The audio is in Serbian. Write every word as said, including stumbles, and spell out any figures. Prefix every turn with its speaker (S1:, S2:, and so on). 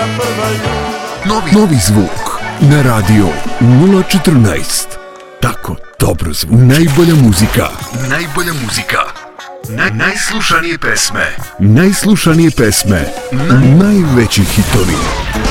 S1: Novi, novi zvuk na radio nula četrnaest. Tako dobro zvuk. Najbolja muzika. Najbolja muzika. Naj, najslušanije pesme. Najslušanije pesme. Na, najveći hitovi.